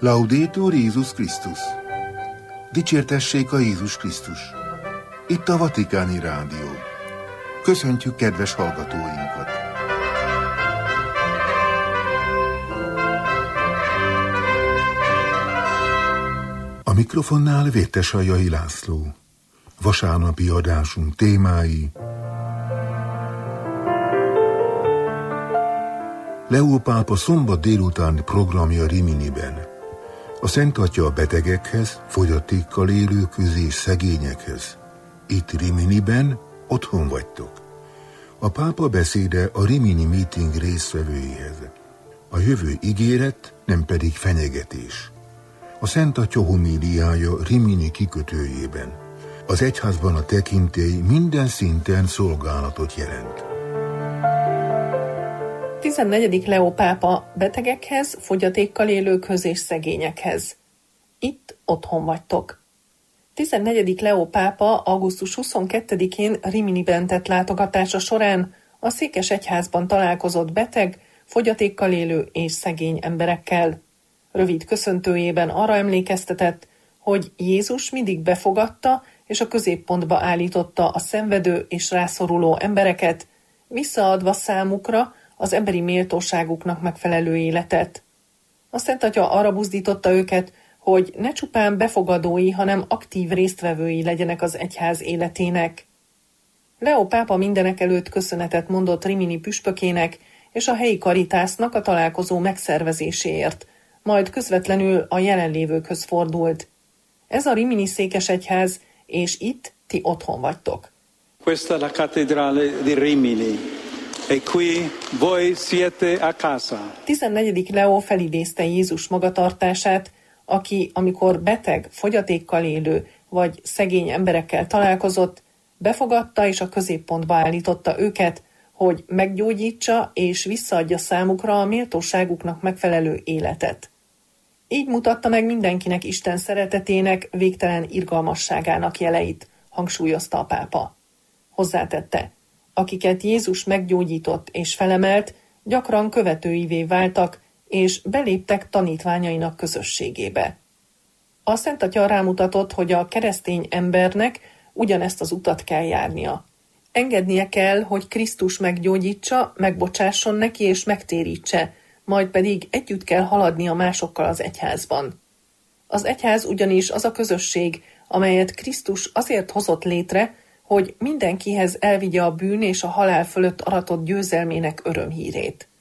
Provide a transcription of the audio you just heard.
Laudetur Jézus Krisztus! Dicsértessék a Jézus Krisztus! Itt a Vatikáni Rádió. Köszöntjük kedves hallgatóinkat! A mikrofonnál Vértesaljai László. Vasárnapi adásunk témái: Leó pápa szombat délutáni programja Riminiben. A Szent Atya a betegekhez, fogyatékkal élőkhöz és szegényekhez. Itt Riminiben otthon vagytok. A pápa beszéde a Rimini meeting résztvevőihez. A jövő ígéret, nem pedig fenyegetés. A Szent Atya homíliája Rimini kikötőjében. Az egyházban a tekintély minden szinten szolgálatot jelent. 14. Leó pápa betegekhez, fogyatékkal élőkhöz és szegényekhez. Itt otthon vagytok. 14. Leó pápa augusztus 22-én Riminiben tett látogatása során a székesegyházban találkozott beteg, fogyatékkal élő és szegény emberekkel. Rövid köszöntőjében arra emlékeztetett, hogy Jézus mindig befogadta és a középpontba állította a szenvedő és rászoruló embereket, visszaadva számukra az emberi méltóságuknak megfelelő életet. A Szent Atya arra buzdította őket, hogy ne csupán befogadói, hanem aktív résztvevői legyenek az egyház életének. Leó pápa mindenekelőtt köszönetet mondott Rimini püspökének és a helyi Caritasnak a találkozó megszervezéséért, majd közvetlenül a jelenlévőkhöz fordult. Ez a Rimini székesegyház, és itt ti otthon vagytok. Questa è la cattedrale di Rimini. E qui voi siete a casa. 14. Leó felidézte Jézus magatartását, aki, amikor beteg, fogyatékkal élő vagy szegény emberekkel találkozott, befogadta és a középpontba állította őket, hogy meggyógyítsa és visszaadja számukra a méltóságuknak megfelelő életet. Így mutatta meg mindenkinek Isten szeretetének, végtelen irgalmasságának jeleit, hangsúlyozta a pápa. Hozzátette: akiket Jézus meggyógyított és felemelt, gyakran követőivé váltak, és beléptek tanítványainak közösségébe. A Szent Atya rámutatott, hogy a keresztény embernek ugyanezt az utat kell járnia. Engednie kell, hogy Krisztus meggyógyítsa, megbocsásson neki és megtérítse, majd pedig együtt kell haladnia másokkal az egyházban. Az egyház ugyanis az a közösség, amelyet Krisztus azért hozott létre, hogy mindenkihez elvigye a bűn és a halál fölött aratott győzelmének örömhírét.